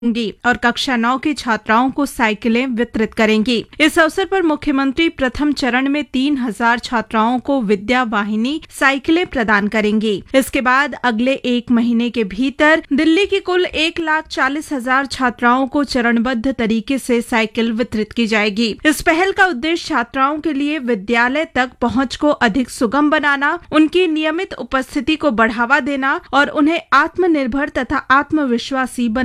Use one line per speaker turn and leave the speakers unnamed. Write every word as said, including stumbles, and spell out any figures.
होंगी और कक्षा नौ की छात्राओं को साइकिलें वितरित करेंगी। इस अवसर पर मुख्यमंत्री प्रथम चरण में तीन हजार छात्राओं को विद्या वाहिनी साइकिलें प्रदान करेंगी। इसके बाद अगले एक महीने के भीतर दिल्ली की कुल एक लाख चालीस हजार छात्राओं को चरणबद्ध तरीके से साइकिल वितरित की जाएगी। इस पहल का उद्देश्य छात्राओं के लिए विद्यालय तक पहुंच को अधिक सुगम बनाना, उनकी नियमित उपस्थिति को बढ़ावा देना और उन्हें आत्मनिर्भर तथा आत्मविश्वासी